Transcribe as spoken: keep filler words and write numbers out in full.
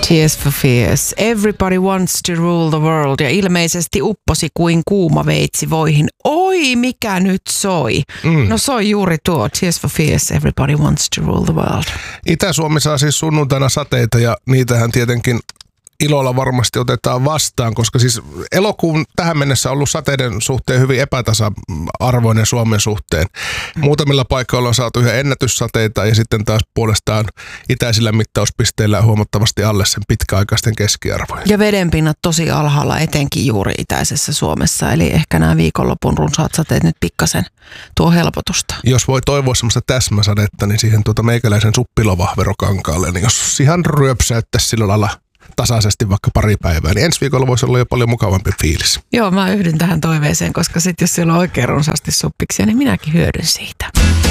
Tears for Fears. Everybody wants to rule the world. Ja ilmeisesti upposi kuin kuuma veitsi voihin. Oi, mikä nyt soi. Mm. No soi juuri tuo. Tears for Fears. Everybody wants to rule the world. Itä-Suomi saa siis sunnuntaina sateita ja niitähän tietenkin ilolla varmasti otetaan vastaan, koska siis elokuun tähän mennessä on ollut sateiden suhteen hyvin epätasa-arvoinen Suomen suhteen. Muutamilla paikoilla on saatu ihan ennätyssateita ja sitten taas puolestaan itäisillä mittauspisteillä huomattavasti alle sen pitkäaikaisten keskiarvoja. Ja vedenpinnat tosi alhaalla, etenkin juuri itäisessä Suomessa, eli ehkä nämä viikonlopun runsaat sateet nyt pikkasen tuo helpotusta. Jos voi toivoa semmoista täsmäsadetta, niin siihen tuota meikäläisen suppilovahverokankaalle, niin jos ihan ryöpsäyttäisi sillä lailla tasaisesti vaikka pari päivää, niin ensi viikolla voisi olla jo paljon mukavampi fiilis. Joo, mä yhdyn tähän toiveeseen, koska sitten jos siellä on oikein runsaasti suppiksia, niin minäkin hyödyn siitä.